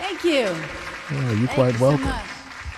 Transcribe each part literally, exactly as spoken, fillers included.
Thank you. Yeah, you're Thank quite you so welcome. much.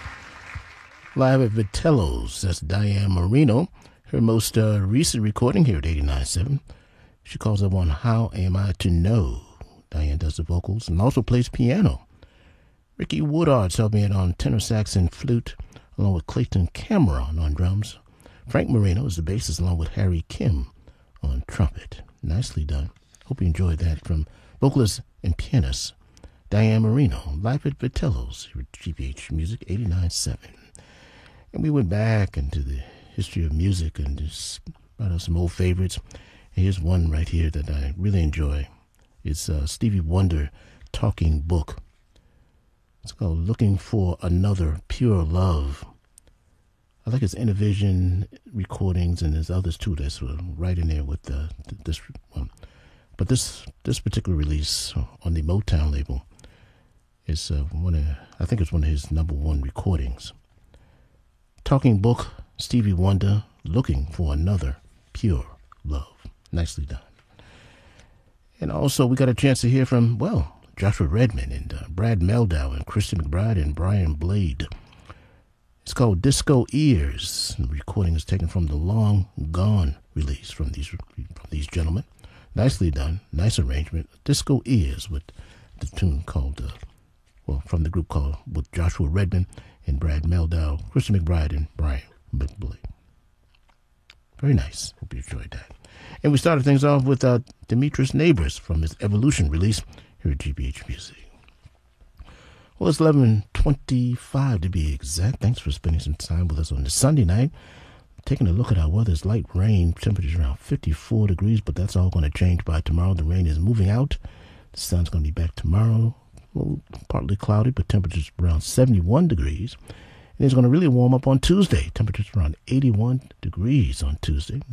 Live at Vitello's, that's Diane Marino. Her most uh, recent recording here at eighty-nine point seven. She calls up on How Am I to Know? Diane does the vocals and also plays piano. Ricky Woodard's helping it on tenor sax and flute, along with Clayton Cameron on drums. Frank Marino is the bassist, along with Harry Kim on trumpet. Nicely done. Hope you enjoyed that from vocalist and pianist Diane Marino, live at Vitello's here at G B H Music eighty-nine point seven. And we went back into the history of music and just brought out some old favorites. And here's one right here that I really enjoy. It's uh, Stevie Wonder talking book. It's called Looking for Another Pure Love. I like his Intervision recordings, and there's others too that's right in there with the, this one. But this this particular release on the Motown label is uh, one of, I think it's one of his number one recordings. Talking book, Stevie Wonder, Looking for Another Pure Love. Nicely done. And also we got a chance to hear from, well, Joshua Redman and uh, Brad Meldau and Christy McBride and Brian Blade. It's called Disco Ears. The recording is taken from the Long Gone release from these from these gentlemen. Nicely done. Nice arrangement. Disco Ears with the tune called, uh, well, from the group called, with Joshua Redman and Brad Meldau, Christy McBride, and Brian Blade. Very nice. Hope you enjoyed that. And we started things off with uh, Demetrius Neighbors from his Evolution release here at G B H Music. Well, it's eleven twenty-five to be exact. Thanks for spending some time with us on this Sunday night. Taking a look at our weather, it's light rain, temperatures around fifty-four degrees, but that's all going to change by tomorrow. The rain is moving out. The sun's going to be back tomorrow. Well, partly cloudy, but temperatures around seventy-one degrees. And it's going to really warm up on Tuesday. Temperatures around eighty-one degrees on Tuesday.